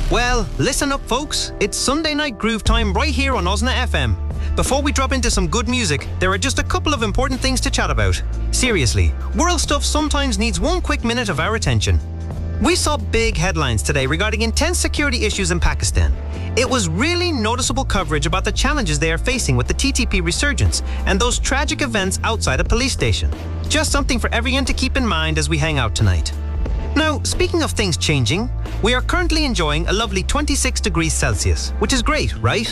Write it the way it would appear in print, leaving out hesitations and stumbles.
Well, listen up folks, it's Sunday night groove time right here on Osna FM. Before we drop into some good music, there are just a couple of important things to chat about. Seriously, world stuff sometimes needs one quick minute of our attention. We saw big headlines today regarding intense security issues in Pakistan. It was really noticeable coverage about the challenges they are facing with the TTP resurgence and those tragic events outside a police station. Just something for everyone to keep in mind as we hang out tonight. Now, speaking of things changing, we are currently enjoying a lovely 26 degrees Celsius, which is great, right?